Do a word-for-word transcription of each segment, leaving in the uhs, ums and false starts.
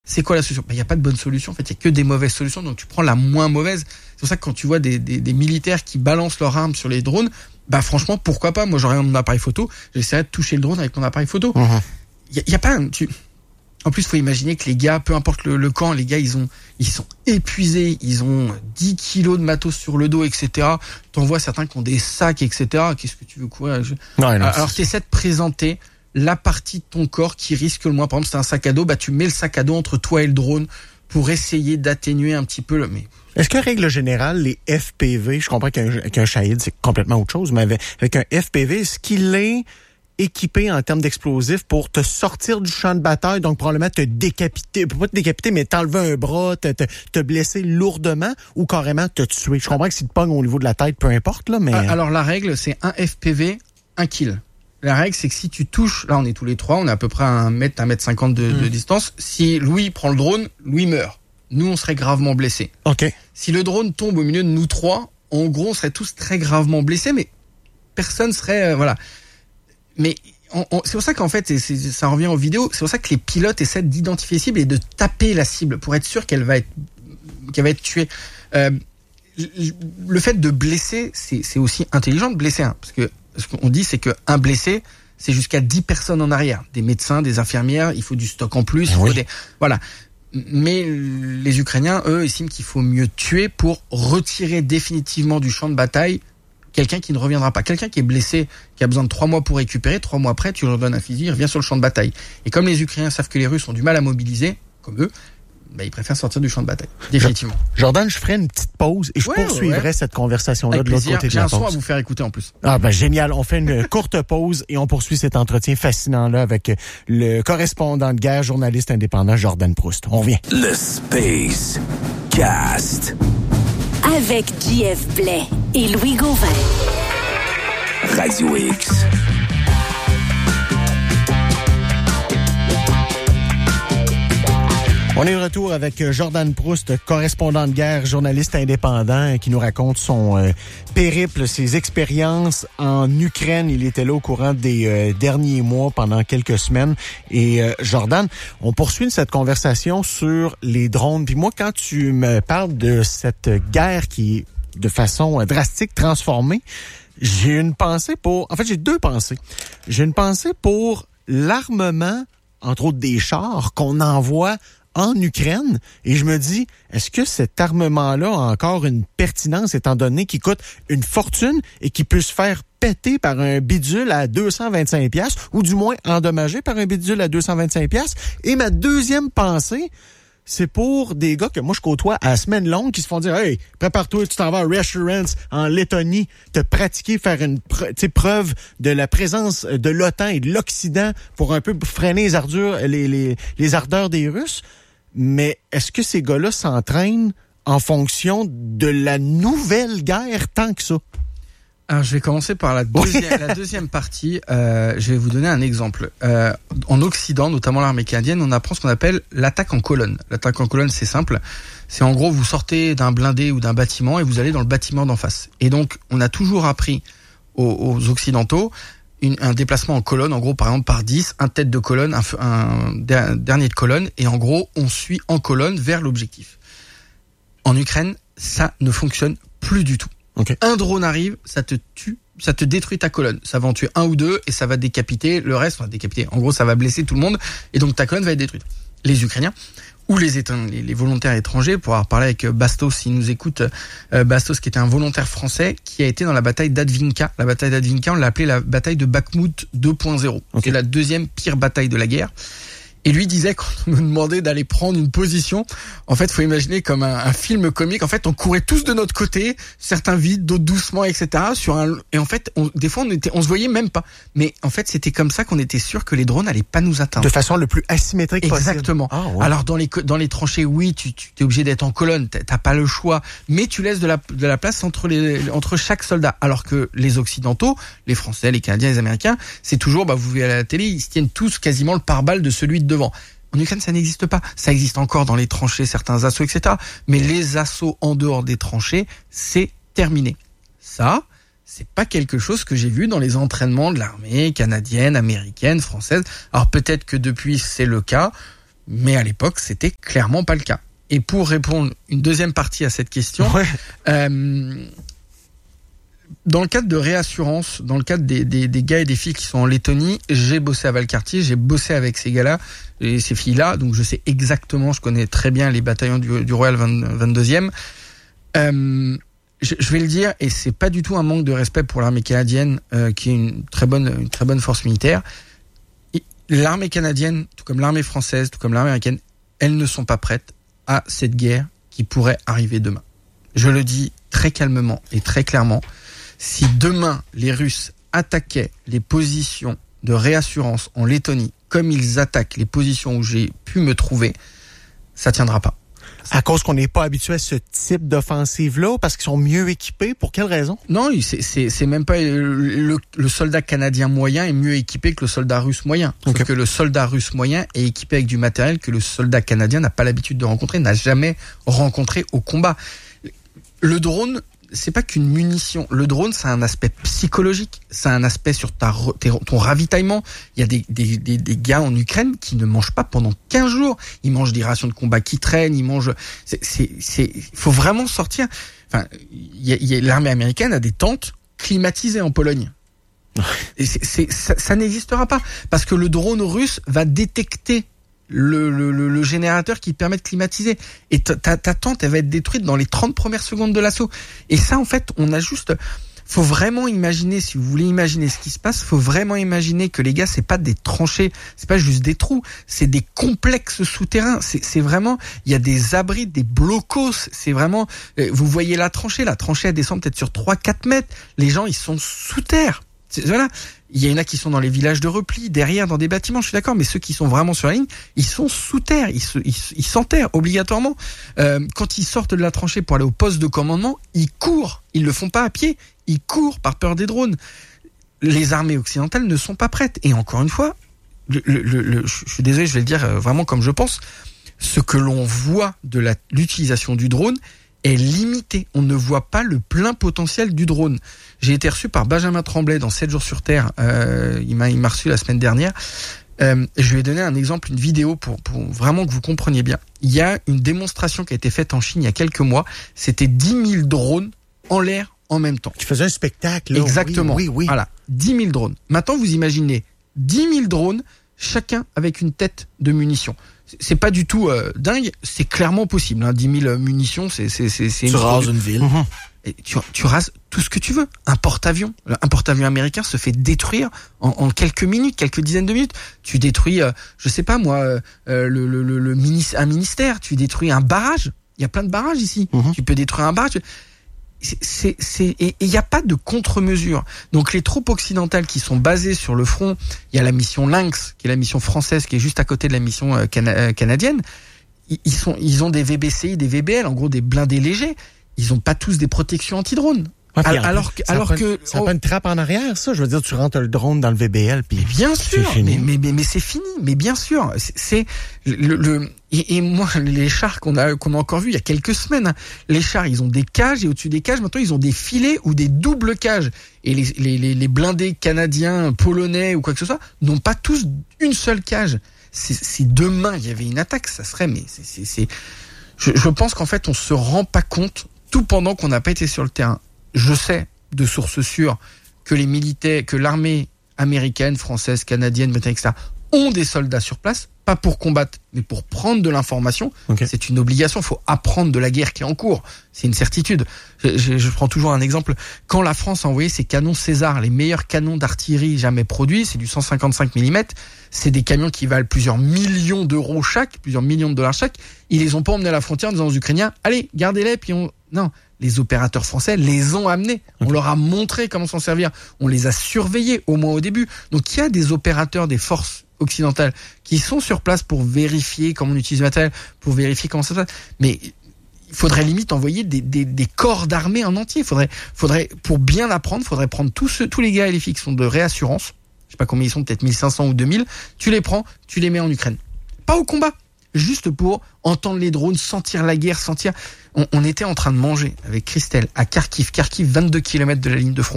C'est quoi la solution? Il bah, n'y a pas de bonne solution. En fait, il n'y a que des mauvaises solutions. Donc, tu prends la moins mauvaise. C'est pour ça que quand tu vois des, des, des militaires qui balancent leurs armes sur les drones, bah franchement, pourquoi pas? Moi, j'aurais mon appareil photo. J'essaierais de toucher le drone avec mon appareil photo. Il mmh. y, y a pas. Tu... En plus, faut imaginer que les gars, peu importe le, le camp, les gars, ils ont, ils sont épuisés. Ils ont dix kilos de matos sur le dos, et cetera. T'en vois certains qui ont des sacs, et cetera. Qu'est-ce que tu veux courir? Je... non, non, Alors, tu essaies de présenter la partie de ton corps qui risque le moins. Par exemple, c'est un sac à dos, bah tu mets le sac à dos entre toi et le drone pour essayer d'atténuer un petit peu le. Mais est-ce que, règle générale, les F P V, je comprends qu'un, qu'un Shahid, c'est complètement autre chose, mais avec, avec un F P V, est-ce qu'il est équipé en termes d'explosifs pour te sortir du champ de bataille, donc probablement te décapiter, pas te décapiter, mais t'enlever un bras, te, te, te blesser lourdement ou carrément te tuer? Je comprends que si tu pognes au niveau de la tête, peu importe, là, mais. Alors, la règle, c'est un F P V, un kill. La règle, c'est que si tu touches, là, on est tous les trois, on est à peu près à un mètre, un mètre cinquante de, mmh. de distance. Si Louis prend le drone, Louis meurt. Nous, on serait gravement blessés. OK. Si le drone tombe au milieu de nous trois, en gros, on serait tous très gravement blessés, mais personne serait, euh, voilà. Mais on, on, c'est pour ça qu'en fait, et c'est, ça revient aux vidéos, c'est pour ça que les pilotes essaient d'identifier la cible et de taper la cible pour être sûr qu'elle va être, qu'elle va être tuée. Euh, le fait de blesser, c'est, c'est aussi intelligent de blesser un, parce que ce qu'on dit, c'est qu'un blessé, c'est jusqu'à dix personnes en arrière. Des médecins, des infirmières, il faut du stock en plus. Ah il oui. faut des... Voilà. Mais les Ukrainiens, eux, estiment qu'il faut mieux tuer pour retirer définitivement du champ de bataille quelqu'un qui ne reviendra pas. Quelqu'un qui est blessé, qui a besoin de trois mois pour récupérer, trois mois après, tu lui redonnes un fusil, il revient sur le champ de bataille. Et comme les Ukrainiens savent que les Russes ont du mal à mobiliser, comme eux, bah, ils préfèrent sortir du champ de bataille. Définitivement. Jordan, je ferai une petite pause et je ouais, poursuivrai ouais. cette conversation-là avec de l'autre plaisir. côté de J'ai la un pause. son à vous faire écouter en plus. Ah ben génial. On fait une courte pause et on poursuit cet entretien fascinant-là avec le correspondant de guerre, journaliste indépendant Jordan Proust. On revient. Le Space Cast. Avec J F Blais et Louis Gauvin. Radio X. On est de retour avec Jordan Proust, correspondant de guerre, journaliste indépendant, qui nous raconte son euh, périple, ses expériences en Ukraine. Il était là au courant des euh, derniers mois, pendant quelques semaines. Et euh, Jordan, on poursuit cette conversation sur les drones. Puis moi, quand tu me parles de cette guerre qui est de façon euh, drastique transformée, j'ai une pensée pour... En fait, j'ai deux pensées. J'ai une pensée pour l'armement, entre autres des chars, qu'on envoie en Ukraine, et je me dis, est-ce que cet armement-là a encore une pertinence étant donné qu'il coûte une fortune et qu'il peut se faire péter par un bidule à deux cent vingt-cinq dollars ou du moins endommagé par un bidule à deux cent vingt-cinq dollars? Et ma deuxième pensée, c'est pour des gars que moi je côtoie à semaine longue qui se font dire « Hey, prépare-toi, tu t'en vas à Reassurance en Lettonie, te pratiquer, faire une pre- preuve de la présence de l'OTAN et de l'Occident pour un peu freiner les ardeurs, les, les, les ardeurs des Russes. » Mais est-ce que ces gars-là s'entraînent en fonction de la nouvelle guerre tant que ça? Alors, je vais commencer par la deuxième, la deuxième partie. Euh, je vais vous donner un exemple. Euh, en Occident, notamment l'armée canadienne, on apprend ce qu'on appelle l'attaque en colonne. L'attaque en colonne, c'est simple. C'est en gros, vous sortez d'un blindé ou d'un bâtiment et vous allez dans le bâtiment d'en face. Et donc, on a toujours appris aux, aux Occidentaux une, un déplacement en colonne, en gros, par exemple, par dix, un tête de colonne, un, un, un dernier de colonne, et en gros, on suit en colonne vers l'objectif. En Ukraine, ça ne fonctionne plus du tout. Okay. Un drone arrive, ça te tue, ça te détruit ta colonne. Ça va en tuer un ou deux et ça va décapiter le reste. Enfin, décapiter. En gros, ça va blesser tout le monde et donc ta colonne va être détruite. Les Ukrainiens ou les, les, les volontaires étrangers, pour avoir parlé avec Bastos, s'il nous écoute, euh, Bastos qui était un volontaire français qui a été dans la bataille d'Advinka. La bataille d'Advinka, on l'a appelée la bataille de Bakhmout deux point zéro. Okay. C'est la deuxième pire bataille de la guerre. Et lui disait, quand on me demandait d'aller prendre une position, en fait, faut imaginer comme un, un film comique. En fait, on courait tous de notre côté, certains vite, d'autres doucement, et cetera. Sur un, et en fait, on, des fois, on était, on se voyait même pas. Mais en fait, c'était comme ça qu'on était sûr que les drones allaient pas nous atteindre. De façon le plus asymétrique possible. Exactement. Ah, ouais. Alors, dans les, dans les tranchées, oui, tu, tu es obligé d'être en colonne, t'as pas le choix. Mais tu laisses de la, de la place entre les, entre chaque soldat. Alors que les Occidentaux, les Français, les Canadiens, les Américains, c'est toujours, bah, vous voyez à la télé, ils se tiennent tous quasiment le pare-balles de celui de devant. En Ukraine, ça n'existe pas. Ça existe encore dans les tranchées, certains assauts, et cetera. Mais les assauts en dehors des tranchées, c'est terminé. Ça, c'est pas quelque chose que j'ai vu dans les entraînements de l'armée canadienne, américaine, française. Alors peut-être que depuis, c'est le cas. Mais à l'époque, c'était clairement pas le cas. Et pour répondre une deuxième partie à cette question, Ouais. euh, dans le cadre de réassurance, dans le cadre des, des, des gars et des filles qui sont en Lettonie, j'ai bossé à Valcartier, j'ai bossé avec ces gars-là et ces filles-là, donc je sais exactement, je connais très bien les bataillons du, du Royal vingt-deuxième. Euh, je, je vais le dire, et c'est pas du tout un manque de respect pour l'armée canadienne, euh, qui est une très bonne, une très bonne force militaire. Et l'armée canadienne, tout comme l'armée française, tout comme l'armée américaine, elles ne sont pas prêtes à cette guerre qui pourrait arriver demain. Je le dis très calmement et très clairement. Si demain, les Russes attaquaient les positions de réassurance en Lettonie, comme ils attaquent les positions où j'ai pu me trouver, ça tiendra pas. À cause qu'on n'est pas habitué à ce type d'offensive-là, parce qu'ils sont mieux équipés, pour quelle raison? Non, c'est, c'est, c'est même pas... Le, le, le soldat canadien moyen est mieux équipé que le soldat russe moyen. Sauf Okay. que le soldat russe moyen est équipé avec du matériel que le soldat canadien n'a pas l'habitude de rencontrer, n'a jamais rencontré au combat. Le drone... c'est pas qu'une munition. Le drone, c'est un aspect psychologique. C'est un aspect sur ta, tes, ton ravitaillement. Il y a des, des, des, des gars en Ukraine qui ne mangent pas pendant quinze jours. Ils mangent des rations de combat qui traînent. Ils mangent. C'est, c'est, c'est, faut vraiment sortir. Enfin, il y a, il y a, l'armée américaine a des tentes climatisées en Pologne. Et c'est, c'est, ça, ça n'existera pas parce que le drone russe va détecter Le, le, le, le générateur qui permet de climatiser. Et ta, ta, ta tente, elle va être détruite dans les trente premières secondes de l'assaut. Et ça, en fait, on a juste... Faut vraiment imaginer, si vous voulez imaginer ce qui se passe, faut vraiment imaginer que les gars, c'est pas des tranchées, c'est pas juste des trous, c'est des complexes souterrains. C'est, c'est vraiment... Il y a des abris, des blocos. C'est vraiment... Vous voyez la tranchée, la tranchée, elle descend peut-être sur trois quatre mètres. Les gens, ils sont sous terre. C'est, voilà. Il y en a qui sont dans les villages de repli, derrière, dans des bâtiments, je suis d'accord, mais ceux qui sont vraiment sur la ligne, ils sont sous terre, ils, se, ils, ils s'enterrent obligatoirement. Euh, quand ils sortent de la tranchée pour aller au poste de commandement, ils courent, ils le font pas à pied, ils courent par peur des drones. Les armées occidentales ne sont pas prêtes. Et encore une fois, le, le, le, le, je suis désolé, je vais le dire vraiment comme je pense, ce que l'on voit de la, l'utilisation du drone est limité. On ne voit pas le plein potentiel du drone. J'ai été reçu par Benjamin Tremblay dans sept jours sur Terre. Euh, il m'a, il m'a reçu la semaine dernière. Euh, je lui ai donné un exemple, une vidéo pour, pour vraiment que vous compreniez bien. Il y a une démonstration qui a été faite en Chine il y a quelques mois. C'était dix mille drones en l'air en même temps. Tu faisais un spectacle, là. Exactement. Oui, oui, oui. Voilà. dix mille drones. Maintenant, vous imaginez dix mille drones, chacun avec une tête de munitions. C'est pas du tout euh, dingue, c'est clairement possible. Hein. dix mille munitions, c'est c'est c'est c'est tu une rases une ville. Mm-hmm. Et tu tu rases tout ce que tu veux. Un porte-avions, un porte-avions américain se fait détruire en, en quelques minutes, quelques dizaines de minutes. Tu détruis, euh, je sais pas moi, euh, le le le, le mini- un ministère. Tu détruis un barrage. Il y a plein de barrages ici. Mm-hmm. Tu peux détruire un barrage. C'est, c'est, c'est, et il n'y a pas de contre-mesure. Donc les troupes occidentales qui sont basées sur le front, il y a la mission Lynx, qui est la mission française, qui est juste à côté de la mission euh, cana- euh, canadienne. Ils, ils sont, ils ont des V B C I, des V B L, en gros des blindés légers. Ils ont pas tous des protections anti-drones. Ouais, alors, plus, alors que, ça alors prend, que, ça oh, prend une trappe en arrière, ça. Je veux dire, tu rentres le drone dans le V B L, puis bien sûr, c'est fini. mais, mais, mais, mais c'est fini, mais bien sûr, c'est, c'est le, le et, et moi les chars qu'on a qu'on a encore vu il y a quelques semaines, hein, les chars ils ont des cages et au-dessus des cages maintenant ils ont des filets ou des doubles cages et les les les, les blindés canadiens, polonais ou quoi que ce soit n'ont pas tous une seule cage. C'est, si demain il y avait une attaque, ça serait mais c'est c'est, c'est je, je pense qu'en fait on se rend pas compte tout pendant qu'on n'a pas été sur le terrain. Je sais de sources sûres que les militaires, que l'armée américaine, française, canadienne, britannique, et cetera ont des soldats sur place, pas pour combattre, mais pour prendre de l'information. Okay. C'est une obligation, il faut apprendre de la guerre qui est en cours. C'est une certitude. Je, je, je prends toujours un exemple. Quand la France a envoyé ses canons César, les meilleurs canons d'artillerie jamais produits, c'est du cent cinquante-cinq millimètres, c'est des camions qui valent plusieurs millions d'euros chaque, plusieurs millions de dollars chaque. Ils les ont pas emmenés à la frontière en disant aux Ukrainiens, allez, gardez-les, puis on... Non, les opérateurs français les ont amenés. On okay. leur a montré comment s'en servir. On les a surveillés, au moins au début. Donc il y a des opérateurs des forces occidentales qui sont sur place pour vérifier comment on utilise le matériel, pour vérifier comment ça se passe. Mais il faudrait limite envoyer des, des, des corps d'armée en entier. Faudrait, faudrait, pour bien apprendre, faudrait prendre tous ceux, tous les gars et les filles qui sont de réassurance. Je sais pas combien ils sont, peut-être mille cinq cents ou deux mille. Tu les prends, tu les mets en Ukraine. Pas au combat. Juste pour entendre les drones, sentir la guerre, sentir... On, on était en train de manger avec Christelle à Kharkiv. Kharkiv, vingt-deux kilomètres de la ligne de front.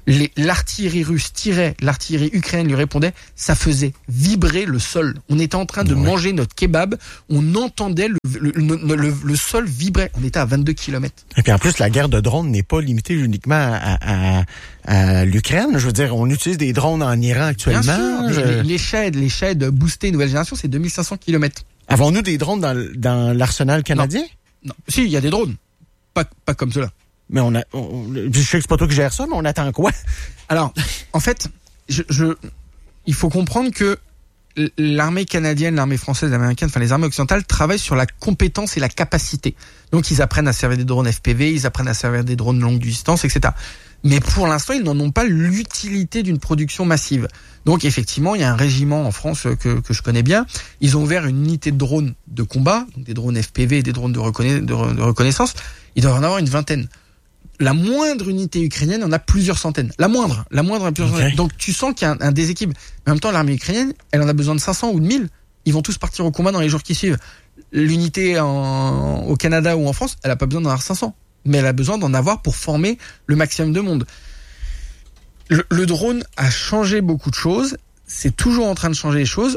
Les, l'artillerie russe tirait, l'artillerie ukrainienne lui répondait, ça faisait vibrer le sol. On était en train de ouais. manger notre kebab, on entendait le, le, le, le, le sol vibrer. On était à vingt-deux kilomètres. Et puis en plus, la guerre de drones n'est pas limitée uniquement à, à, à l'Ukraine. Je veux dire, on utilise des drones en Iran actuellement. Bien sûr, je... les, les Shahed, les Shahed boostés nouvelle génération, c'est deux mille cinq cents kilomètres. Avons-nous des drones dans, dans l'arsenal canadien? Non. non. Si, il y a des drones. Pas, pas comme cela. Mais on a, on, je sais que c'est pas toi qui gère ça, mais on attend quoi? Alors, en fait, je, je, il faut comprendre que l'armée canadienne, l'armée française, l'américaine, enfin les armées occidentales travaillent sur la compétence et la capacité. Donc ils apprennent à servir des drones F P V, ils apprennent à servir des drones longue distance, et cetera. Mais pour l'instant, ils n'en ont pas l'utilité d'une production massive. Donc effectivement, il y a un régiment en France que, que je connais bien. Ils ont ouvert une unité de drones de combat, donc des drones F P V et des drones de, reconna- de, re- de reconnaissance. Ils doivent en avoir une vingtaine. La moindre unité ukrainienne en a plusieurs centaines. La moindre, la moindre a plusieurs okay. centaines. Donc tu sens qu'il y a un, un déséquilibre. Mais en même temps, l'armée ukrainienne, elle en a besoin de cinq cents ou de mille. Ils vont tous partir au combat dans les jours qui suivent. L'unité en, au Canada ou en France, elle a pas besoin d'en avoir cinq cents. Mais elle a besoin d'en avoir pour former le maximum de monde. Le, le drone a changé beaucoup de choses. C'est toujours en train de changer les choses.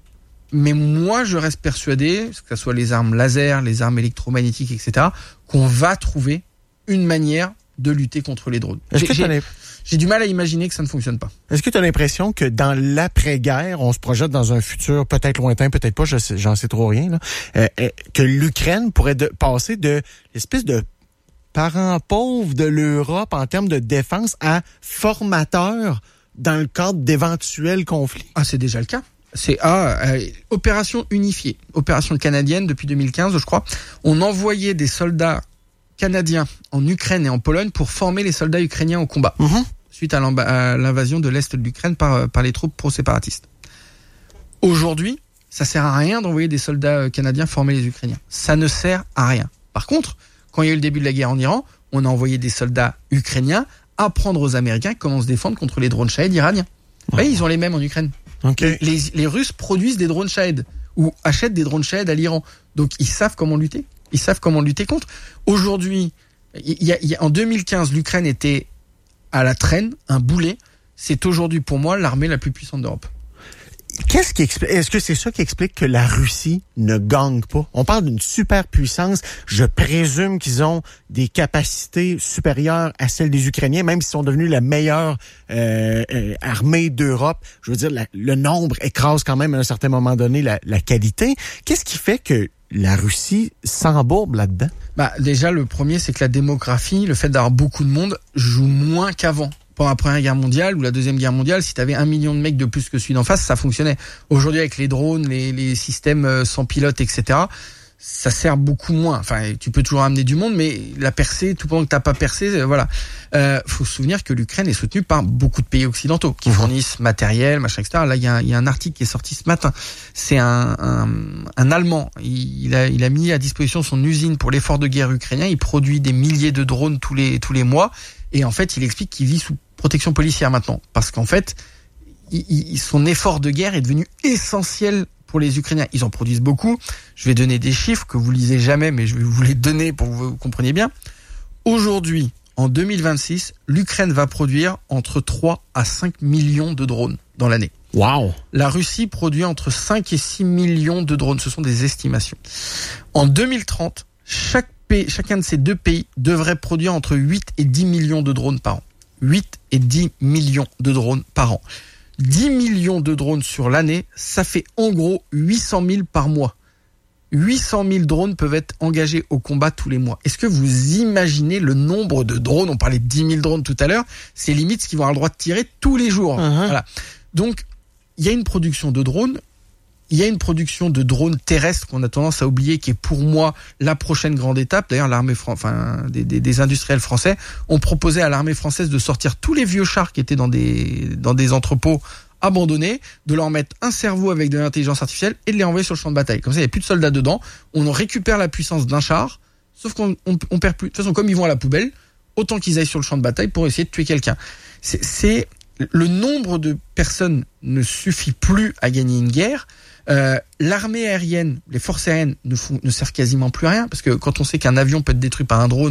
Mais moi, je reste persuadé, que ce soit les armes laser, les armes électromagnétiques, et cetera, qu'on va trouver une manière de lutter contre les drones. Est-ce que j'ai, j'ai, j'ai du mal à imaginer que ça ne fonctionne pas. Est-ce que tu as l'impression que dans l'après-guerre, on se projette dans un futur peut-être lointain, peut-être pas, je sais, j'en sais trop rien, là, euh, euh, que l'Ukraine pourrait de, passer de l'espèce de parent pauvre de l'Europe en termes de défense à formateur dans le cadre d'éventuels conflits? Ah, c'est déjà le cas. C'est ah, euh, opération unifiée, opération canadienne depuis deux mille quinze, je crois. On envoyait des soldats canadiens en Ukraine et en Pologne pour former les soldats ukrainiens au combat, mmh. suite à, à l'invasion de l'Est de l'Ukraine par, par les troupes pro-séparatistes. Aujourd'hui, ça sert à rien d'envoyer des soldats canadiens former les Ukrainiens. Ça ne sert à rien. Par contre, quand il y a eu le début de la guerre en Iran, on a envoyé des soldats ukrainiens apprendre aux Américains comment se défendre contre les drones Shahed iraniens. Mmh. Oui, ils ont les mêmes en Ukraine. Okay. Les, les Russes produisent des drones Shahed ou achètent des drones Shahed à l'Iran. Donc ils savent comment lutter. Ils savent comment lutter contre. Aujourd'hui, il y a, il y a, en deux mille quinze, l'Ukraine était à la traîne, un boulet. C'est aujourd'hui pour moi l'armée la plus puissante d'Europe. Qu'est-ce qui explique, est-ce que c'est ça qui explique que la Russie ne gagne pas? On parle d'une superpuissance. Je présume qu'ils ont des capacités supérieures à celles des Ukrainiens, même s'ils sont devenus la meilleure euh, euh, armée d'Europe. Je veux dire, la, le nombre écrase quand même à un certain moment donné la, la qualité. Qu'est-ce qui fait que la Russie s'embourbe là-dedans? Bah, déjà, le premier, c'est que la démographie, le fait d'avoir beaucoup de monde, joue moins qu'avant. Pendant la Première Guerre mondiale ou la Deuxième Guerre mondiale, si tu avais un million de mecs de plus que celui d'en face, ça fonctionnait. Aujourd'hui, avec les drones, les, les systèmes sans pilote, et cetera, ça sert beaucoup moins. Enfin, tu peux toujours amener du monde, mais la percée, tout pendant que t'as pas percé, voilà. Euh, faut se souvenir que l'Ukraine est soutenue par beaucoup de pays occidentaux qui fournissent matériel, machin, et cetera. Là, il y a, y a un article qui est sorti ce matin. C'est un, un, un Allemand. Il, il a, il a mis à disposition son usine pour l'effort de guerre ukrainien. Il produit des milliers de drones tous les, tous les mois. Et en fait, il explique qu'il vit sous protection policière maintenant. Parce qu'en fait, il, il, son effort de guerre est devenu essentiel pour les Ukrainiens. Ils en produisent beaucoup. Je vais donner des chiffres que vous lisez jamais, mais je vais vous les donner pour que vous compreniez bien. Aujourd'hui, en deux mille vingt-six, l'Ukraine va produire entre trois à cinq millions de drones dans l'année. Wow. La Russie produit entre cinq et six millions de drones. Ce sont des estimations. En deux mille trente, chaque pays, chacun de ces deux pays devrait produire entre huit et dix millions de drones par an. huit et dix millions de drones par an. dix millions de drones sur l'année, ça fait en gros huit cent mille par mois. huit cent mille drones peuvent être engagés au combat tous les mois. Est-ce que vous imaginez le nombre de drones? On parlait de dix mille drones tout à l'heure. C'est limite ce qu'ils vont avoir le droit de tirer tous les jours. Uh-huh. Voilà. Donc, il y a une production de drones. Il y a une production de drones terrestres qu'on a tendance à oublier, qui est pour moi la prochaine grande étape. D'ailleurs, l'armée fran- enfin, des, des, des industriels français ont proposé à l'armée française de sortir tous les vieux chars qui étaient dans des, dans des entrepôts abandonnés, de leur mettre un cerveau avec de l'intelligence artificielle et de les envoyer sur le champ de bataille. Comme ça, il n'y a plus de soldats dedans. On récupère la puissance d'un char, sauf qu'on on, on perd plus. De toute façon, comme ils vont à la poubelle, autant qu'ils aillent sur le champ de bataille pour essayer de tuer quelqu'un. C'est, c'est le nombre de personnes ne suffit plus à gagner une guerre. Euh, l'armée aérienne, les forces aériennes ne, font, ne servent quasiment plus à rien, parce que quand on sait qu'un avion peut être détruit par un drone,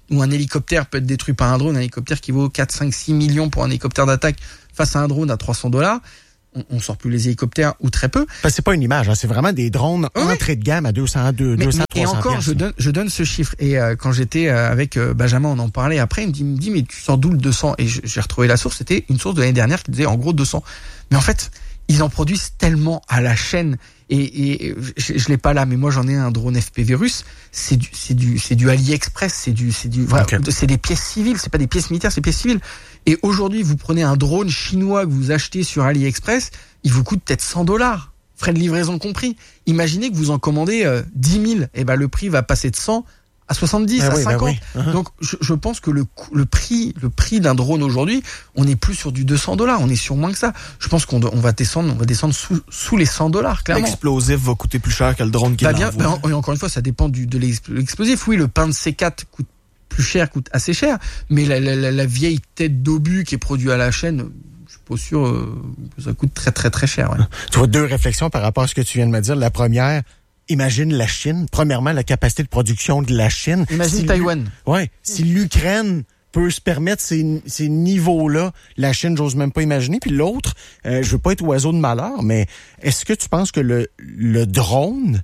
où un hélicoptère peut être détruit par un drone, un hélicoptère qui vaut quatre, cinq, six millions pour un hélicoptère d'attaque face à un drone à trois cents dollars. On, on sort plus les hélicoptères ou très peu. Parce que c'est pas une image, hein, c'est vraiment des drones ouais. entrée de gamme à deux cents, deux cents, mais, et trois cents encore, piastres. je donne, je donne ce chiffre. Et euh, quand j'étais euh, avec euh, Benjamin, on en parlait après, il me dit, il me dit mais tu sors d'où le deux cents? Et je, j'ai retrouvé la source, c'était une source de l'année dernière qui disait en gros deux cents. Mais en fait, ils en produisent tellement à la chaîne. Et, et je, je l'ai pas là, mais moi j'en ai un drone F P V russe. C'est du, c'est du, c'est du AliExpress, c'est du, c'est du, voilà, okay. c'est des pièces civiles, c'est pas des pièces militaires, c'est des pièces civiles. Et aujourd'hui, vous prenez un drone chinois que vous achetez sur AliExpress, il vous coûte peut-être cent dollars, frais de livraison compris. Imaginez que vous en commandez euh, dix mille, et ben le prix va passer de cent à soixante-dix, ben à oui, cinquante. Ben oui. Uh-huh. Donc je, je pense que le, le prix, le prix d'un drone aujourd'hui, on n'est plus sur du deux cents dollars, on est sur moins que ça. Je pense qu'on on va descendre, on va descendre sous, sous les cent dollars, clairement. L'explosif va coûter plus cher que le drone qui bah l'envoie. bien, bah, et encore une fois, ça dépend du, de l'explosif. Oui, le pain de C quatre coûte plus cher, coûte assez cher, mais la, la, la, la vieille tête d'obus qui est produite à la chaîne, je suis pas sûr euh, que ça coûte très très très cher. Ouais. Tu vois, deux réflexions par rapport à ce que tu viens de me dire. La première, imagine la Chine. Premièrement, la capacité de production de la Chine. Imagine si Taïwan. Ouais, si l'Ukraine peut se permettre ces, ces niveaux-là, la Chine, j'ose même pas imaginer. Puis l'autre, euh, je veux pas être oiseau de malheur, mais est-ce que tu penses que le, le drone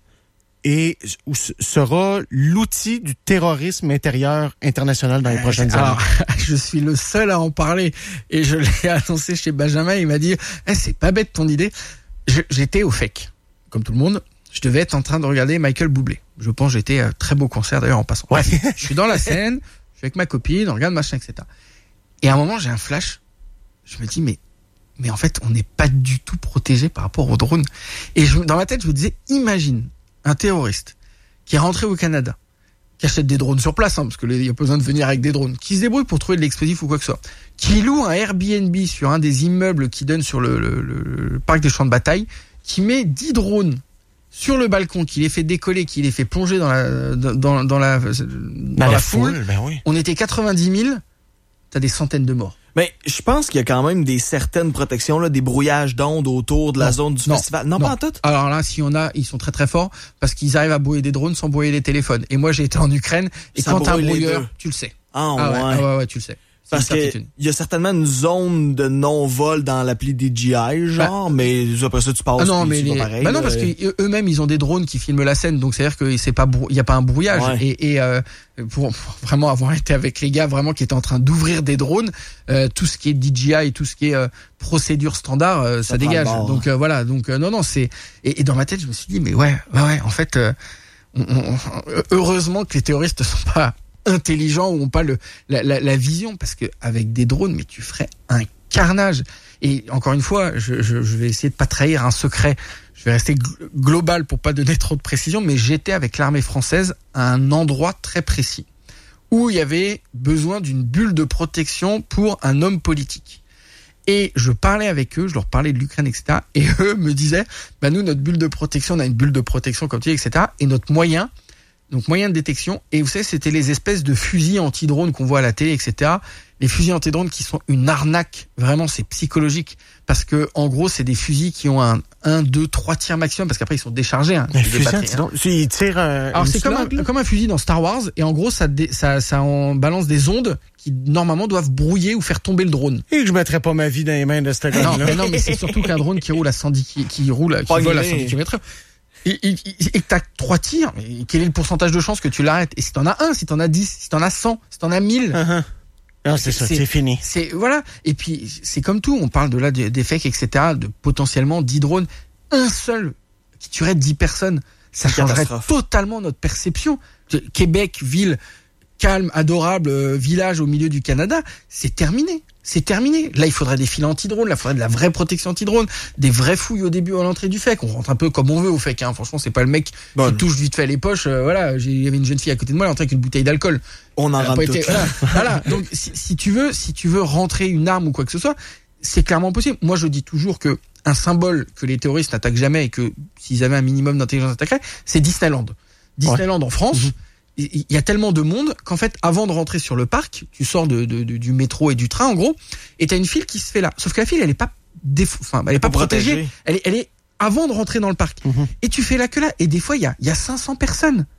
et ou sera l'outil du terrorisme intérieur international dans les prochaines Alors, années? je suis le seul à en parler et je l'ai annoncé chez Benjamin. Il m'a dit eh, c'est pas bête ton idée. Je, j'étais au F E C, comme tout le monde. Je devais être en train de regarder Michael Bublé. Je pense que j'étais euh, très beau concert d'ailleurs en passant. Ouais. Je suis dans la scène, je suis avec ma copine, on regarde machin, et cetera. Et à un moment j'ai un flash. Je me dis mais mais en fait on n'est pas du tout protégé par rapport aux drones. Et je, dans ma tête je me disais imagine un terroriste qui est rentré au Canada, qui achète des drones sur place, hein, parce que il y a pas besoin de venir avec des drones, qui se débrouille pour trouver de l'explosif ou quoi que ce soit, qui loue un Airbnb sur un des immeubles qui donne sur le, le, le, le parc des champs de bataille, qui met dix drones sur le balcon, qui les fait décoller, qui les fait plonger dans la dans, dans la dans, dans la, la foule. foule, ben oui. On était quatre-vingt-dix mille, t'as des centaines de morts. Mais je pense qu'il y a quand même des certaines protections, là, des brouillages d'ondes autour de la non, zone du non, festival. Non, non, pas en tout. Alors là, s'il y en a, ils sont très très forts parce qu'ils arrivent à brouiller des drones sans brouiller les téléphones. Et moi, j'ai été en Ukraine et Ça quand t'as un brouille les brouilleur, deux. tu le sais. Ah, Ah ouais, ouais. ah ouais, ouais, tu le sais. C'est Parce une que certitude. il y a certainement une zone de non-vol dans l'appli D J I, genre, Bah, mais après ça, tu passes. Ah non, puis mais tu vas les... pareil, bah non, là. parce que eux-mêmes ils ont des drones qui filment la scène, donc c'est à dire que c'est pas brou... il y a pas un brouillage. Ouais. Et, et euh, pour, pour vraiment avoir été avec les gars vraiment qui étaient en train d'ouvrir des drones, euh, tout ce qui est D J I et tout ce qui est euh, procédure standard, euh, ça, Ça prend dégage. le bord, Donc euh, voilà, donc euh, non non c'est et, et dans ma tête je me suis dit mais ouais ouais ouais en fait euh, on, on, heureusement que les terroristes sont pas intelligents ou ont pas le la, la, la vision parce que avec des drones mais tu ferais un carnage. Et encore une fois, je, je, je vais essayer de pas trahir un secret. Je vais rester gl- global pour pas donner trop de précision, mais j'étais avec l'armée française à un endroit très précis où il y avait besoin d'une bulle de protection pour un homme politique. Et je parlais avec eux, je leur parlais de l'Ukraine, et cetera. Et eux me disaient, bah nous, notre bulle de protection, on a une bulle de protection, comme tu dis, et cetera. Et notre moyen, donc moyen de détection, et vous savez, c'était les espèces de fusils anti-drones qu'on voit à la télé, et cetera. Les fusils anti-drones qui sont une arnaque, vraiment, c'est psychologique. Parce que, en gros, c'est des fusils qui ont un, un, deux, trois tirs maximum, parce qu'après, ils sont déchargés, hein. Mais Des fusil, batteries, hein. il tire un, Alors une c'est comme slug, un, là? comme un fusil dans Star Wars, et en gros, ça, dé, ça, ça en balance des ondes qui, normalement, doivent brouiller ou faire tomber le drone. Et que je mettrais pas ma vie dans les mains de ce Non, gars-là. mais non, mais c'est surtout qu'un drone qui roule à cent dix, qui, qui roule, qui Pas vole à grillé. cent dix kilomètres heure. Et, et, et que t'as trois tirs, mais quel est le pourcentage de chance que tu l'arrêtes? Et si t'en as un, si t'en as dix, si t'en as cent, si t'en as mille, Uh-huh. Non, c'est ça, C'est- c'est fini. c'est, voilà. Et puis, c'est comme tout, on parle de là, des fakes, et cetera, de potentiellement dix drones. Un seul qui tuerait dix personnes, ça Une changerait catastrophe. totalement notre perception. Québec, ville calme, adorable, euh, village au milieu du Canada, c'est terminé. C'est terminé. Là, il faudrait des filets anti-drones, là, il faudrait de la vraie protection anti-drone, des vraies fouilles au début à l'entrée du F E C. On rentre un peu comme on veut au F E C, hein. Franchement, c'est pas le mec Bon. qui touche vite fait les poches. Euh, voilà, j'ai- il y avait une jeune fille à côté de moi, elle est entrée avec une bouteille d'alcool. On en Elle a rentre pas tout. été- voilà, voilà. Donc, si, si tu veux, si tu veux rentrer une arme ou quoi que ce soit, c'est clairement possible. Moi, je dis toujours que un symbole que les terroristes n'attaquent jamais et que s'ils avaient un minimum d'intelligence attaqueraient, c'est Disneyland. Disneyland en France. Mhm. Il y a tellement de monde qu'en fait, avant de rentrer sur le parc, tu sors de, de, de- du métro et du train, en gros, et t'as une file qui se fait là. Sauf que la file, elle est pas déf... enfin, elle est pas Pas protégée. protégée. Elle est, elle est avant de rentrer dans le parc. Mhm. Et tu fais la queue là. Et des fois, il y a, il y a cinq cents personnes. Ouais.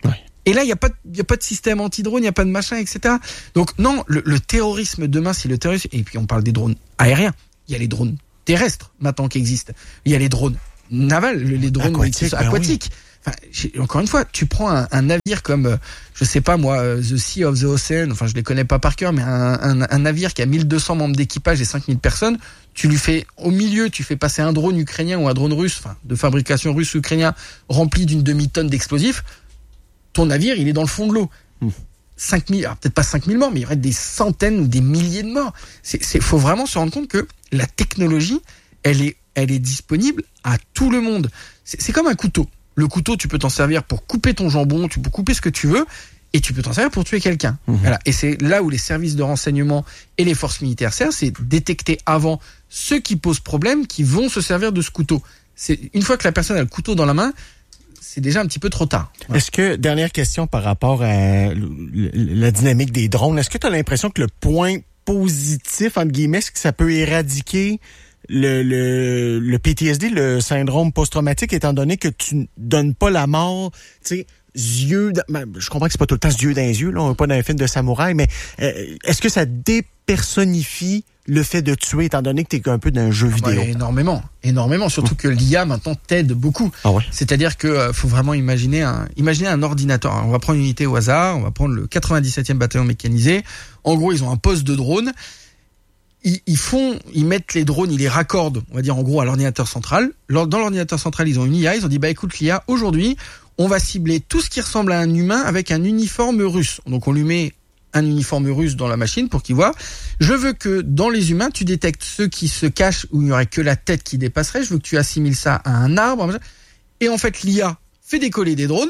Et là, il n'y a pas, il y a pas de système anti-drone, il n'y a pas de machin, et cetera. Donc non, le, le terrorisme demain, c'est le terrorisme. Et puis on parle des drones aériens. Il y a les drones terrestres maintenant qui existent. Il y a les drones navals, les drones aquatiques. Ben aquatiques. Oui. Enfin, encore une fois, tu prends un, un navire comme, euh, je sais pas moi, euh, The Sea of the Ocean, enfin je les connais pas par cœur, mais un, un, un navire qui a mille deux cents membres d'équipage et cinq mille personnes, tu lui fais, au milieu, tu fais passer un drone ukrainien ou un drone russe, enfin de fabrication russe ou ukrainien, rempli d'une demi-tonne d'explosifs, ton navire, il est dans le fond de l'eau. Mmh. cinq mille, alors peut-être pas cinq mille morts, mais il y aurait des centaines ou des milliers de morts. C'est, c'est, faut vraiment se rendre compte que la technologie, elle est, elle est disponible à tout le monde. C'est, c'est comme un couteau. Le couteau, tu peux t'en servir pour couper ton jambon, tu peux couper ce que tu veux, et tu peux t'en servir pour tuer quelqu'un. Mmh. Voilà. Et c'est là où les services de renseignement et les forces militaires servent, c'est détecter avant ceux qui posent problème, qui vont se servir de ce couteau. C'est une fois que la personne a le couteau dans la main, c'est déjà un petit peu trop tard. Voilà. Est-ce que, dernière question par rapport à la dynamique des drones, est-ce que tu as l'impression que le point positif, entre guillemets, c'est que ça peut éradiquer Le, le, le P T S D, le syndrome post-traumatique, étant donné que tu ne donnes pas la mort, tu sais, yeux, dans, je comprends que c'est pas tout le temps yeux dans les yeux, là, on n'est pas dans un film de samouraï, mais euh, est-ce que ça dépersonnifie le fait de tuer, étant donné que tu es un peu dans un jeu vidéo? Ouais, énormément, énormément, surtout que l'I A maintenant t'aide beaucoup. Ah ouais. C'est-à-dire que euh, faut vraiment imaginer un, imaginer un ordinateur. Alors, on va prendre une unité au hasard, on va prendre le quatre-vingt-dix-septième bataillon mécanisé. En gros, ils ont un poste de drone. Ils, ils font, ils mettent les drones, ils les raccordent, on va dire en gros à l'ordinateur central. Dans l'ordinateur central, ils ont une I A. Ils ont dit bah écoute l'I A, aujourd'hui, on va cibler tout ce qui ressemble à un humain avec un uniforme russe. Donc on lui met un uniforme russe dans la machine pour qu'il voit. Je veux que dans les humains, tu détectes ceux qui se cachent où il n'y aurait que la tête qui dépasserait. Je veux que tu assimiles ça à un arbre. Et en fait, l'I A fait décoller des drones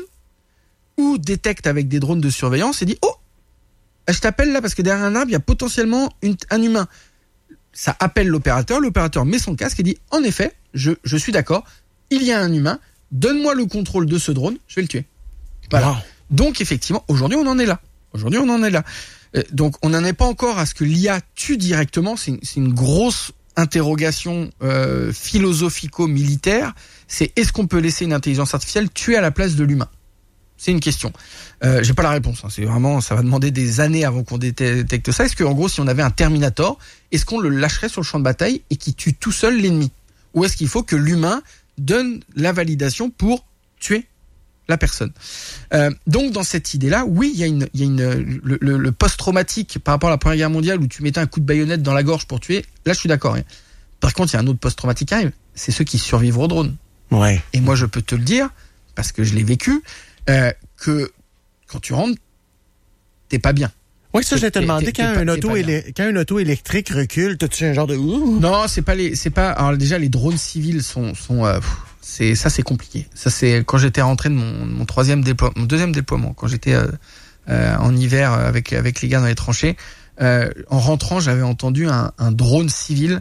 ou détecte avec des drones de surveillance et dit oh, je t'appelle là parce que derrière un arbre, il y a potentiellement une, un humain. Ça appelle l'opérateur, l'opérateur met son casque et dit en effet, je, je suis d'accord, il y a un humain, donne-moi le contrôle de ce drone, je vais le tuer. Voilà. Wow. Donc effectivement, aujourd'hui on en est là. Aujourd'hui on en est là. Euh, donc on n'en est pas encore à ce que l'I A tue directement, c'est une, c'est une grosse interrogation euh, philosophico-militaire, c'est est-ce qu'on peut laisser une intelligence artificielle tuer à la place de l'humain ? C'est une question. Euh, j'ai pas la réponse. Hein. C'est vraiment, ça va demander des années avant qu'on détecte ça. Est-ce que, en gros, si on avait un Terminator, est-ce qu'on le lâcherait sur le champ de bataille et qu'il tue tout seul l'ennemi ? Ou est-ce qu'il faut que l'humain donne la validation pour tuer la personne ? euh, Donc, dans cette idée-là, oui, il y a une, il y a une, le, le, le post-traumatique par rapport à la Première Guerre mondiale où tu mettais un coup de baïonnette dans la gorge pour tuer. Là, je suis d'accord. Hein. Par contre, il y a un autre post-traumatique qui arrive. C'est ceux qui survivent au drone. Ouais. Et moi, je peux te le dire parce que je l'ai vécu. Euh, que quand tu rentres, t'es pas bien. Oui, ça, je vais te demander, quand un, auto élé- quand un auto électrique recule, t'as-tu un genre de... Ouh? Non, c'est pas les, c'est pas, alors déjà, les drones civils sont, sont, euh, c'est, ça, c'est compliqué. Ça, c'est, quand j'étais rentré de mon, mon troisième déploiement, mon deuxième déploiement, quand j'étais, euh, euh, en hiver avec, avec les gars dans les tranchées, euh, en rentrant, j'avais entendu un, un drone civil.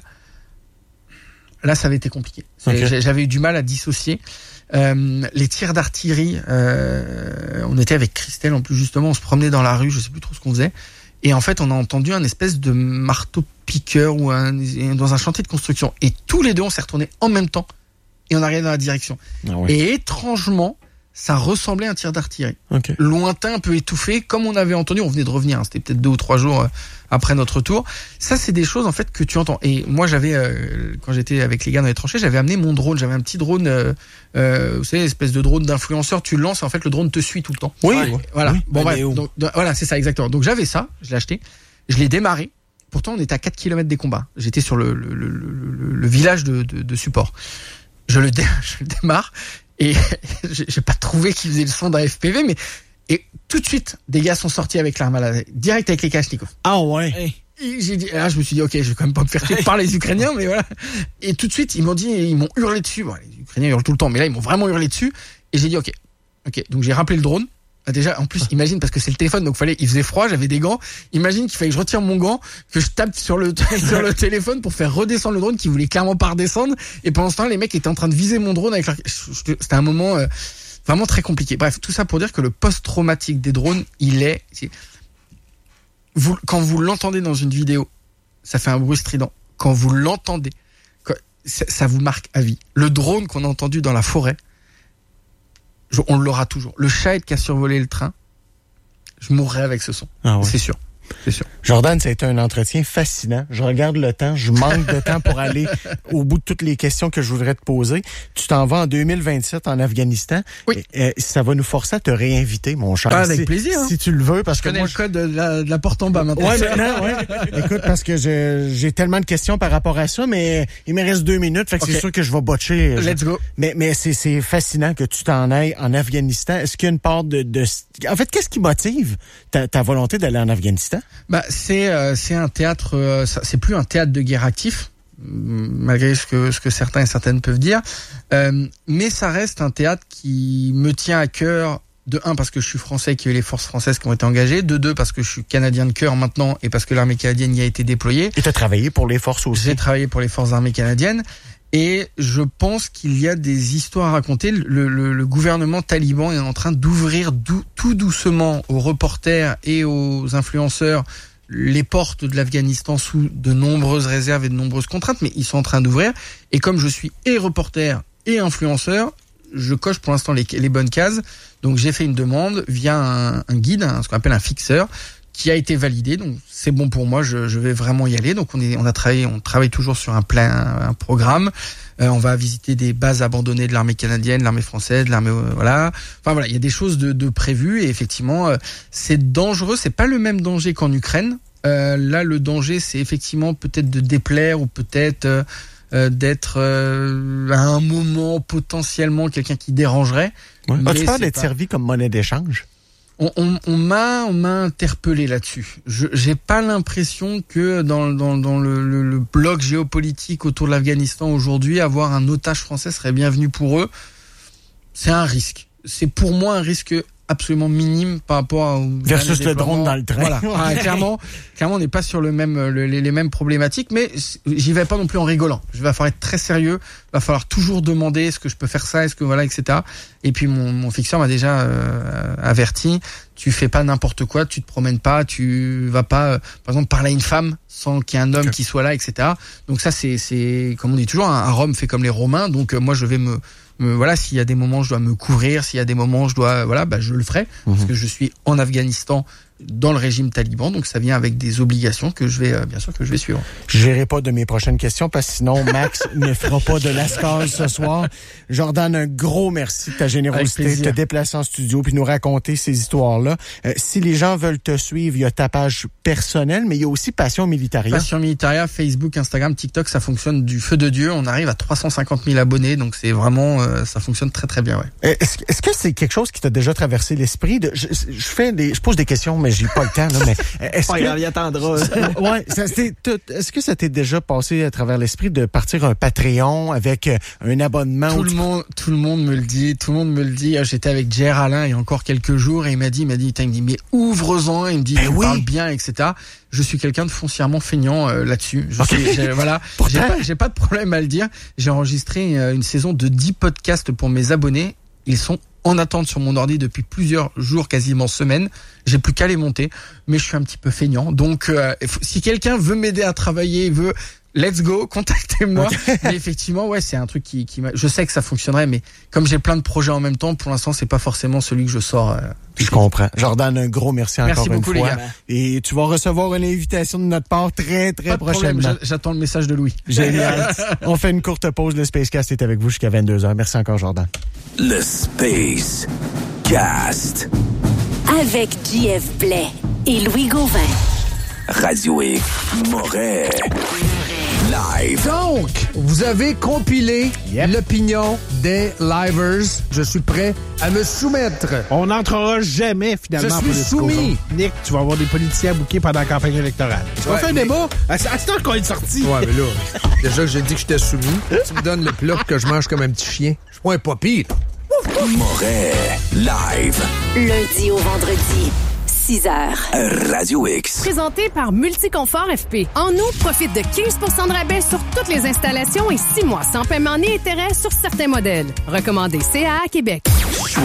Là, ça avait été compliqué. Okay. J'avais eu du mal à dissocier. Euh, les tirs d'artillerie, euh, on était avec Christelle en plus justement, on se promenait dans la rue, je sais plus trop ce qu'on faisait, et en fait on a entendu un espèce de marteau-piqueur ou un, dans un chantier de construction, et tous les deux on s'est retournés en même temps et on arrivait dans la direction. Ah ouais. Et étrangement, ça ressemblait à un tir d'artillerie. Okay. Lointain, un peu étouffé, comme on avait entendu, on venait de revenir, hein, c'était peut-être deux ou trois jours euh, après notre tour. Ça, c'est des choses en fait que tu entends. Et moi, j'avais, euh, quand j'étais avec les gars dans les tranchées, j'avais amené mon drone, j'avais un petit drone, euh, euh, vous savez, espèce de drone d'influenceur, tu le lances et en fait le drone te suit tout le temps. Oui, ouais, voilà. Oui, bon, bref, donc, donc, voilà, c'est ça exactement. Donc j'avais ça, je l'ai acheté, je l'ai démarré. Pourtant, on était à quatre kilomètres des combats. J'étais sur le, le, le, le, le village de, de, de support. Je le, dé, je le démarre. Et j'ai pas trouvé qu'il faisait le son d'un F P V, mais et tout de suite, des gars sont sortis avec l'arme à la direct avec les Kalachnikov. Ah ouais. Et j'ai dit, là, je me suis dit, ok, je vais quand même pas me faire tuer par les Ukrainiens, mais voilà. Et tout de suite, ils m'ont dit, ils m'ont hurlé dessus. Bon, les Ukrainiens hurlent tout le temps, mais là, ils m'ont vraiment hurlé dessus. Et j'ai dit, ok, ok. Donc j'ai rappelé le drone. Déjà, en plus, imagine, parce que c'est le téléphone, donc fallait, il faisait froid, j'avais des gants. Imagine qu'il fallait que je retire mon gant, que je tape sur le, sur le téléphone pour faire redescendre le drone qui voulait clairement pas redescendre. Et pendant ce temps, les mecs étaient en train de viser mon drone avec leur... C'était un moment, euh, vraiment très compliqué. Bref, tout ça pour dire que le post-traumatique des drones, il est, c'est... Vous, quand vous l'entendez dans une vidéo, ça fait un bruit strident. Quand vous l'entendez, ça, ça vous marque à vie. Le drone qu'on a entendu dans la forêt, on l'aura toujours. Le chat qui a survolé le train, je mourrais avec ce son. Ah ouais. C'est sûr. C'est sûr. Jordan, ça a été un entretien fascinant. Je regarde le temps, je manque de temps pour aller au bout de toutes les questions que je voudrais te poser. Tu t'en vas en deux mille vingt-sept en Afghanistan. Oui. Et, et ça va nous forcer à te réinviter, mon cher. Ah, avec si, plaisir. Hein. Si tu le veux, parce Je que connais moi, le code de la, de la porte en bas maintenant. Ouais, maintenant, ouais. Écoute, parce que je, j'ai tellement de questions par rapport à ça, mais il me reste deux minutes, fait que Okay. c'est sûr que je vais botcher. Let's go. Mais, mais c'est, c'est fascinant que tu t'en ailles en Afghanistan. Est-ce qu'il y a une part de, de... En fait, qu'est-ce qui motive ta, ta volonté d'aller en Afghanistan? Bah, c'est euh, c'est un théâtre, euh, ça, c'est plus un théâtre de guerre actif, malgré ce que ce que certains et certaines peuvent dire, euh, mais ça reste un théâtre qui me tient à cœur. De un, parce que je suis français, qu'il y a eu les forces françaises qui ont été engagées. De deux, parce que je suis canadien de cœur maintenant et parce que l'armée canadienne y a été déployée. Et tu as travaillé pour les forces aussi? J'ai travaillé pour les forces armées canadiennes. Et je pense qu'il y a des histoires à raconter. Le, le, le gouvernement taliban est en train d'ouvrir dou, tout doucement aux reporters et aux influenceurs les portes de l'Afghanistan sous de nombreuses réserves et de nombreuses contraintes, mais ils sont en train d'ouvrir. Et comme je suis et reporter et influenceur, je coche pour l'instant les, les bonnes cases. Donc j'ai fait une demande via un, un guide, un, ce qu'on appelle un fixeur, qui a été validé. Donc c'est bon pour moi, je, je vais vraiment y aller. Donc on est, on a travaillé, on travaille toujours sur un plein, un programme. Euh, on va visiter des bases abandonnées de l'armée canadienne, de l'armée française, de l'armée, euh, voilà. Enfin voilà, il y a des choses de, de prévues et effectivement, euh, c'est dangereux. C'est pas le même danger qu'en Ukraine. Euh, là, le danger, c'est effectivement peut-être de déplaire ou peut-être euh, euh, d'être euh, à un moment potentiellement quelqu'un qui dérangerait. Ouais. As-tu peur c'est d'être pas... servi comme monnaie d'échange? On, on, on m'a, on m'a interpellé là-dessus. Je, j'ai pas l'impression que dans, dans, dans le, le, le bloc géopolitique autour de l'Afghanistan aujourd'hui, avoir un otage français serait bienvenu pour eux. C'est un risque. C'est pour moi un risque absolument minime par rapport au versus le drone dans le train. Voilà. Ah, clairement, clairement, on n'est pas sur le même, le, les, les mêmes problématiques, mais j'y vais pas non plus en rigolant. Je vais falloir être très sérieux. Va falloir toujours demander est-ce que je peux faire ça, est-ce que voilà, et cetera. Et puis mon, mon fixeur m'a déjà euh, averti. Tu fais pas n'importe quoi, tu te promènes pas, tu vas pas, euh, par exemple, parler à une femme sans qu'il y ait un homme okay. qui soit là, et cetera. Donc ça, c'est, c'est, comme on dit toujours, un, un Rome fait comme les Romains. Donc euh, moi, je vais me Me, voilà, s'il y a des moments où je dois me couvrir, s'il y a des moments où je dois, voilà, bah je le ferai mmh. parce que je suis en Afghanistan dans le régime taliban, donc ça vient avec des obligations que je vais, euh, bien sûr, que je vais suivre. Je n'irai pas de mes prochaines questions parce que sinon Max ne fera pas de lascase ce soir. Jordan, un gros merci de ta générosité, de te déplacer en studio puis nous raconter ces histoires-là. Euh, si les gens veulent te suivre, il y a ta page personnelle, mais il y a aussi Passion Militaria. Passion Militaria, Facebook, Instagram, TikTok, ça fonctionne du feu de Dieu. On arrive à trois cent cinquante mille abonnés, donc c'est vraiment, euh, ça fonctionne très très bien, ouais. Est-ce, est-ce que c'est quelque chose qui t'a déjà traversé l'esprit de, je, je fais des, je pose des questions, mais j'ai pas le temps, là, mais est-ce pas que... grave, il attendra. ouais, ça, c'est, est-ce que ça t'est déjà passé à travers l'esprit de partir un Patreon avec un abonnement? Tout le tu... monde, tout le monde me le dit, tout le monde me le dit. J'étais avec J R Alain il y a encore quelques jours et il m'a dit, il m'a dit, il me dit, mais ouvre-en, il me dit, ben il oui. parle bien, et cetera. Je suis quelqu'un de foncièrement feignant euh, là-dessus. Je okay. suis, j'ai, voilà, j'ai pas, j'ai pas de problème à le dire. J'ai enregistré euh, une saison de dix podcasts pour mes abonnés. Ils sont en attente sur mon ordi depuis plusieurs jours, quasiment semaines. J'ai plus qu'à les monter, mais je suis un petit peu feignant. Donc, euh, si quelqu'un veut m'aider à travailler, veut, let's go, contactez-moi. Okay. Mais effectivement, ouais, c'est un truc qui, qui m'a... Je sais que ça fonctionnerait, mais comme j'ai plein de projets en même temps, pour l'instant, c'est pas forcément celui que je sors. Euh, je comprends. Jordan, un gros merci, merci encore beaucoup, une fois. Les gars. Et tu vas recevoir une invitation de notre part très, très pas de prochainement. Problème, j'attends le message de Louis. Génial. On fait une courte pause. Le Spacecast est avec vous jusqu'à vingt-deux heures. Merci encore, Jordan. Le Space Cast. Avec J F Blais et Louis Gauvin. Radio X Moret. Live. Donc, vous avez compilé yep. l'opinion des livers. Je suis prêt à me soumettre. On n'entrera jamais, finalement. Je suis soumis. Nick, tu vas avoir des politiciens bouqués pendant la campagne électorale. Tu ouais, vas faire un mais... débat? À ce temps qu'on est sorti. Ouais, mais là, déjà que j'ai dit que j'étais soumis, tu me donnes le plat que je mange comme un petit chien. Je suis pas un papy. Moret. Live. Lundi au vendredi. six heures. Radio X. Présenté par Multiconfort F P. En août, profite de quinze pour cent de rabais sur toutes les installations et six mois sans paiement ni intérêt sur certains modèles. Recommandé C A A Québec.